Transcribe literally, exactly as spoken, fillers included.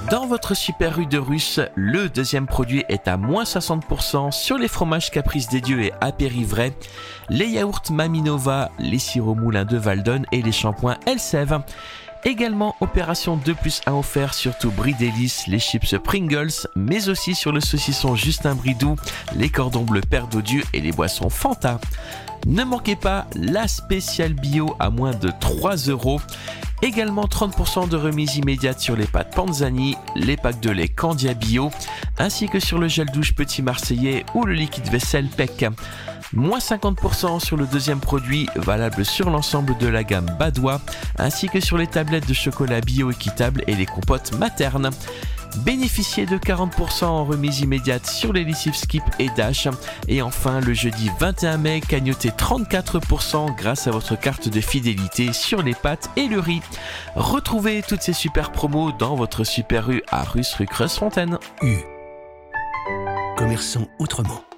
Dans votre Super U de Russe, le deuxième produit est à moins soixante pour cent sur les fromages Caprice des Dieux et Apérivray, les yaourts Maminova, les sirops moulins de Valdonne et les shampoings Elseve. Également opération deux plus un offert sur tout Brie Délice, les chips Pringles, mais aussi sur le saucisson Justin Bridou, les cordons bleus Père Dodieu et les boissons Fanta. Ne manquez pas la spéciale bio à moins de trois euros. Également trente pour cent de remise immédiate sur les pâtes Panzani, les packs de lait Candia Bio, ainsi que sur le gel douche Petit Marseillais ou le liquide vaisselle P E C. Moins cinquante pour cent sur le deuxième produit, valable sur l'ensemble de la gamme Badois, ainsi que sur les tablettes de chocolat bio équitable et les compotes maternes. Bénéficiez de quarante pour cent en remise immédiate sur les lessives Skip et Dash. Et enfin, le jeudi vingt et un mai, cagnotez trente-quatre pour cent grâce à votre carte de fidélité sur les pâtes et le riz. Retrouvez toutes ces super promos dans votre Super U à Russe rue Creuse-Fontaine. U. Commerçons autrement.